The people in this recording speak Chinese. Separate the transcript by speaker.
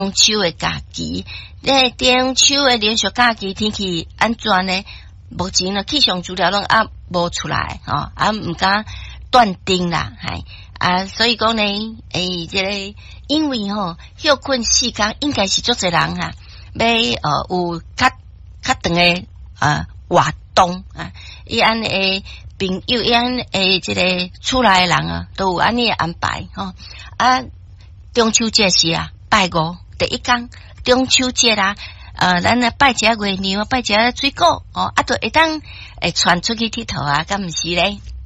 Speaker 1: 中秋的假期，中秋的连续假期天气安怎呢？目前呢气象资料拢无出来唔敢断定啦，所以讲呢，这个因为休困时间应该是足侪人要有较长的活动伊安的朋友，伊安这个厝内的人都有安尼的安排中秋节是拜五第一天，中秋节啦，咱拜一下月娘，拜一下水果就会当传出去佚佗敢毋是咧？